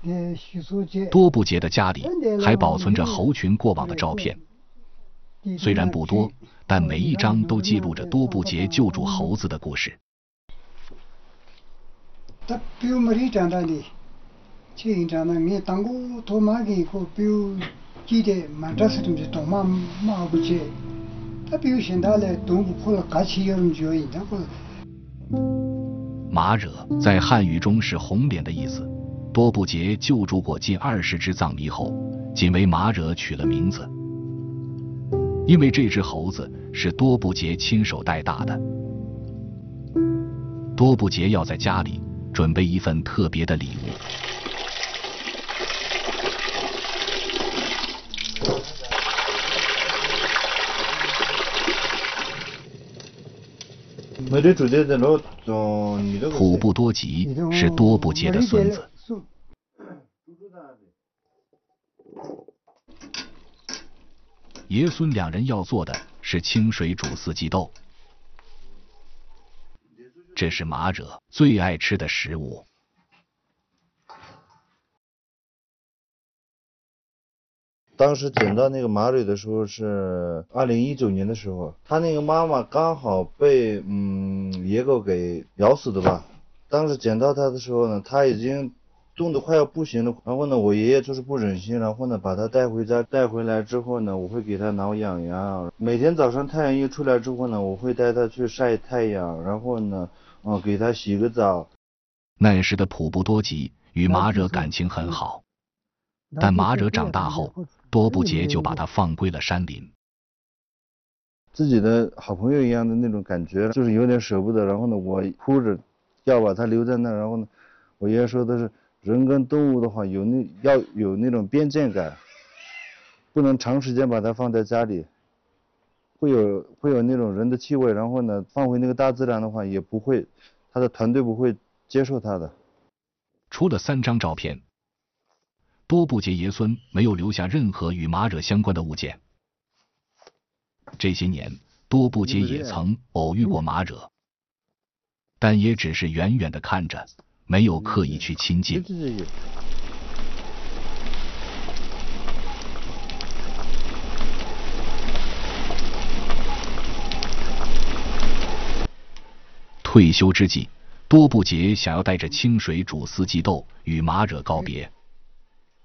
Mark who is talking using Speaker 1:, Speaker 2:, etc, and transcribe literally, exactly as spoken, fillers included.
Speaker 1: 多布杰的家里还保存着猴群过往的照片，虽然不多，但每一张都记录着多布杰救助猴子的故事。马惹在汉语中是红脸的意思。多布杰救助过近二十只藏猕猴，仅为马惹取了名字，因为这只猴子是多布杰亲手带大的。多布杰要在家里准备一份特别的礼物。普布多吉是多布杰的孙子。爷孙两人要做的是清水煮四季豆，这是马惹最爱吃的食物。
Speaker 2: 当时捡到那个马蕊的时候是二零一九年的时候，他那个妈妈刚好被嗯野狗给咬死的吧。当时捡到他的时候呢，他已经冻得快要不行了。然后呢，我爷爷就是不忍心，然后呢把他带回家。带回来之后呢，我会给他挠痒痒。每天早上太阳一出来之后呢，我会带他去晒太阳，然后呢，嗯，给他洗个澡。
Speaker 1: 那时的普布多吉与马惹感情很好，但马惹长大后，多布杰就把他放归了山林。
Speaker 2: 自己的好朋友一样的那种感觉，就是有点舍不得。然后呢，我哭着要把他留在那。然后呢，我爷爷说的是，人跟动物的话有那要有那种边界感，不能长时间把它放在家里，会有会有那种人的气味。然后呢，放回那个大自然的话，也不会，他的团队不会接受他的。
Speaker 1: 除了三张照片，多布杰爷孙没有留下任何与马惹相关的物件。这些年，多布杰也曾偶遇过马惹，但也只是远远地看着，没有刻意去亲近。退休之际，多布杰想要带着清水煮四季豆与马惹告别。